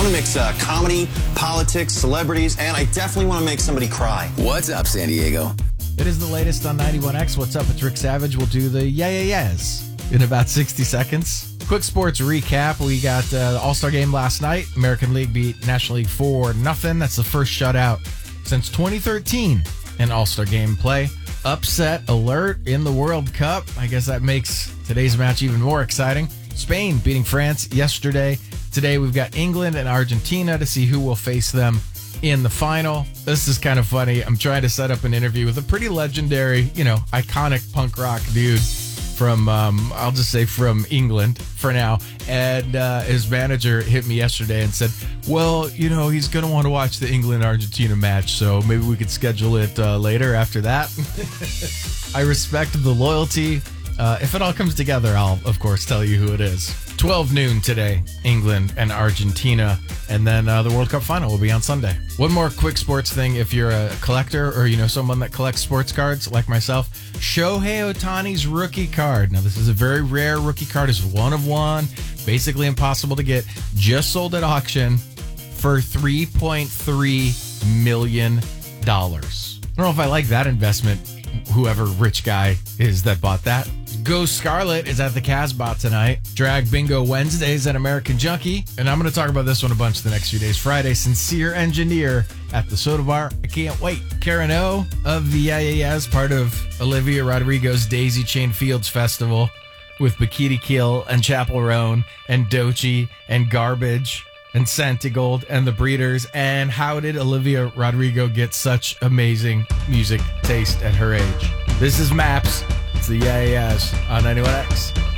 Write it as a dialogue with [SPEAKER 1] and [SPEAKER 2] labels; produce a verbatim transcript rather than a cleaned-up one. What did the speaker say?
[SPEAKER 1] want to mix uh, comedy, politics, celebrities, and I definitely want to make somebody cry.
[SPEAKER 2] What's up, San Diego?
[SPEAKER 3] It is the latest on ninety-one X. What's up? It's Rick Savage. We'll do the yeah, yeah, yeahs in about sixty seconds. Quick sports recap. We got uh, the All-Star game last night. American League beat National League four nothing. That's the first shutout since twenty thirteen in All-Star game play. Upset alert in the World Cup. I guess that makes today's match even more exciting. Spain beating France yesterday. Today we've got England and Argentina to see who will face them in the final. This is kind of funny. I'm trying to set up an interview with a pretty legendary, you know, iconic punk rock dude from, um, I'll just say from England for now. And uh, his manager hit me yesterday and said, well, you know, he's going to want to watch the England-Argentina match, so maybe we could schedule it uh, later after that. I respect the loyalty. Uh, if it all comes together, I'll, of course, tell you who it is. twelve noon today, England and Argentina. And then uh, the World Cup final will be on Sunday. One more quick sports thing. If you're a collector or, you know, someone that collects sports cards like myself, Shohei Ohtani's rookie card. Now, this is a very rare rookie card. It's one of one. Basically impossible to get. Just sold at auction for three point three million dollars. I don't know if I like that investment, whoever rich guy is that bought that. Go Scarlet is at the Casbah tonight. Drag Bingo Wednesdays at American Junkie. And I'm going to talk about this one a bunch the next few days. Friday, Sincere Engineer at the Soda Bar. I can't wait. Karen O of the Yeah Yeah Yeahs, part of Olivia Rodrigo's Daisy Chain Fields Festival with Bikini Kill and Chapel Roan and Doechii and Garbage and Santigold and the Breeders. And how did Olivia Rodrigo get such amazing music taste at her age? This is Maps. It's the Yeah Yeah Yeahs on ninety-one X.